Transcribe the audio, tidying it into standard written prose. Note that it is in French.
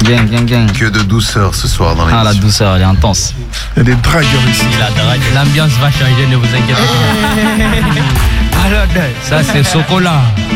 Gang. Que de douceur ce soir dans l'émission. Ah, la douceur, elle est intense. Il y a des dragueurs ici. L'ambiance va changer, ne vous inquiétez pas. Alors, ça c'est Sokola.